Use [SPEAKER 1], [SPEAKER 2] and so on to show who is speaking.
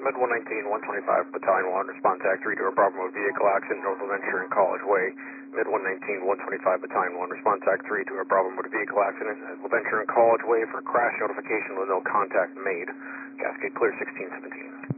[SPEAKER 1] Med 119, 125, Battalion 1, response act 3 to a Bravo mode vehicle accident north of Ventura and College Way. Med 119, 125, Battalion 1, response act 3 to a Bravo mode vehicle accident at Ventura and College Way for crash notification with no contact made. Cascade clear 1617.